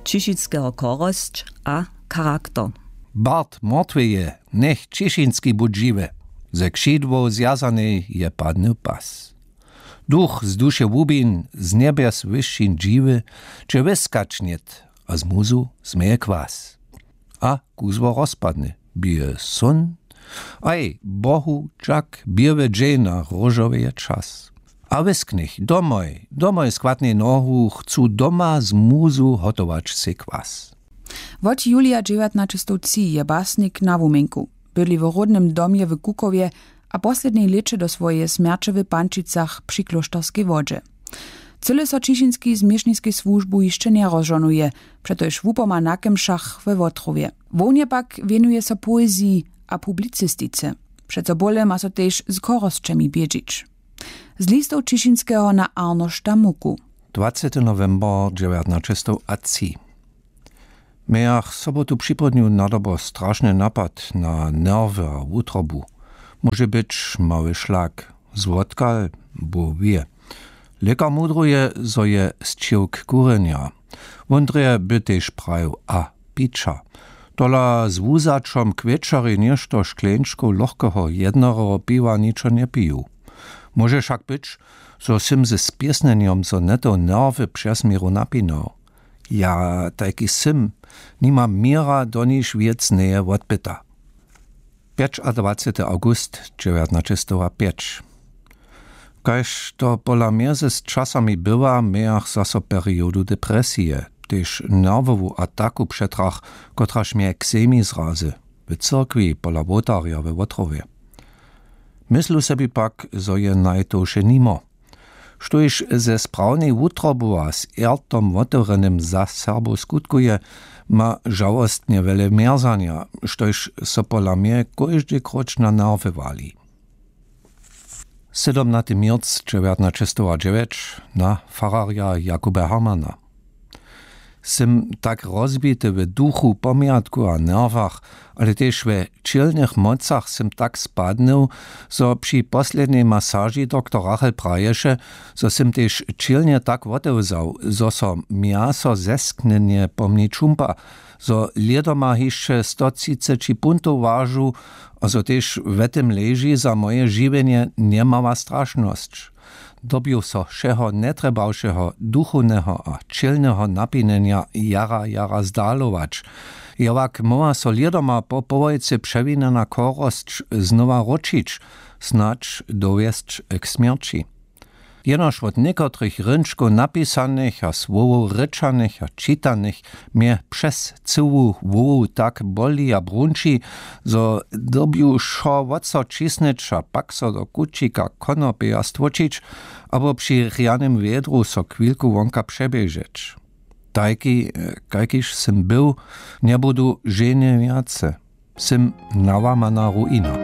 Cišinského korosć a charakter. Bart mrtwy je, nech Cišinski bud žiwe. Ze krzydło zjazanej je padny pas. Duch z duše łubin, z niebies wyższin dziwy, czy wyskaczniet, a z muzu zmeje kwas. A kuzło rozpadny, bije sun, aj Bohu czak biewe dżena różowy czas. A wysknich, domoj składnej nohu, chcą doma z muzu hotować se kwas. Od Julia 1903 je basnik na Wumenku. Byli w rodnym domie w Kukowie, a poslednej leče do swoje smierče w Pančicach przy kloštorskiej wodzie. Cyle so Cišinski z mieszniskiej służbu jeszcze nie rozżonuje, przetoż wupoma na kemszach we Wotrowie. Wołnie pak wienuje so poezji a publicystyce. Przeco bole ma so też z korosczemi biedzić. Z listów Cišinskiego na Arnošta Muku. 20. november 1903. Miach sobotu przypodniu nadobo straszny napad na nerwy a utrobu. Może być mały szlak, złotkal, bo wie. Lekar mudruje, zo je zčiłk kurenia. Wądrije by też praju a picza. Tola z wuzaczom k wieczary nieszto szklenczku lohkego jednoro piwa niczo nie piju. Może však być, zo sim ze spiesneniem zo neto nerwy przez miru napinał. Ja, taki sim, nima mira do niż wiec neje odbyta. 25. august 1905. Kaž to pola mierze z czasami była, miach zaso periodu depresije, też nerwową ataku przetrach, kotraż mie ksemi zrazy, w cyrkwi pola wotarja we Wotrowie. Myślu sobie pak, zo je najtoše nimo. Štož ze sprawnej wutrobu a z ertom wotorenym za serbo skutkuje, ma żałostnie wiele mierzania, štož so pola mie kojždy kroč na nerwy wali. 17. mierc 1909 na fararia Jakuba Hermana. Sim tak rozbity w duchu, pomiatku a nerwach, ale też w čilnych mocach sim tak spadnął, so przy poslednej masaži dr. Rachel praješe, so sim też čilnie tak wotełzał, so so miaso zesknenie po mnie čumpa, so liedoma jeszcze 130 puntów ważył, a so też w tym leży za moje żywienie nie mała straszność. Dobił so všeho netrebawšeho, duchownego a čilnego napinenia jara zdalować. Jawak moja so liedoma po powojce przewinena korost znowa ročić, snacz dowieść k śmierci. Jenoż od niekotrych rynczków napisanych a słowów ryczanych a czytanych mnie przez całą wołu tak boli a brunči, zo dobił szo wodco cisneć a pak so do kucika konopy a stwočić, abo przy rianym wiedru so chwilku wonka przebieżeć. Tajki, kajkiż sim był, nie budu żenie wiace. Sim nałamana ruina.